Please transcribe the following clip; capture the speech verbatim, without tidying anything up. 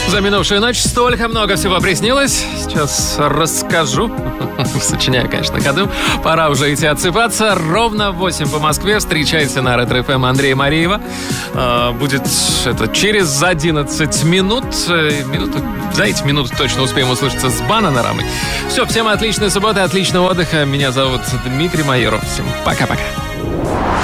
За минувшую ночь столько много всего приснилось. Сейчас расскажу. Сочиняю, конечно, на ходу. Пора уже идти отсыпаться. Ровно в восемь по Москве. Встречайте на Ретро-эф эм Андрея Мариева. Будет это через одиннадцать минут. Минуту, за эти минуты точно успеем услышаться с Бананорамой. Все, всем отличной субботы, отличного отдыха. Меня зовут Дмитрий Майоров. Всем пока-пока.